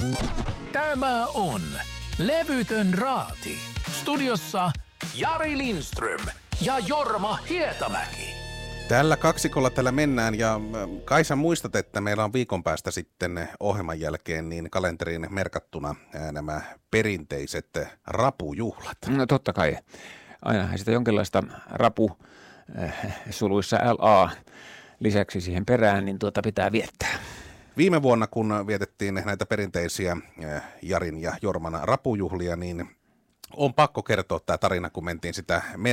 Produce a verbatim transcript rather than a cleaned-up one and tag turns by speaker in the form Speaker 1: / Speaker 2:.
Speaker 1: Tämä on Levytön Raati. Studiossa Jari Lindström ja Jorma Hietamäki.
Speaker 2: Tällä kaksikolla tällä mennään ja Kaisa muistat, että meillä on viikon päästä sitten ohjelman jälkeen niin kalenteriin merkattuna nämä perinteiset rapujuhlat.
Speaker 3: No totta kai. Ainahan sitä jonkinlaista rapu äh, suluissa L A lisäksi siihen perään, niin tuota pitää viettää.
Speaker 2: Viime vuonna, kun vietettiin näitä perinteisiä Jarin ja Jorman rapujuhlia, niin on pakko kertoa tämä tarina, kun mentiin sitä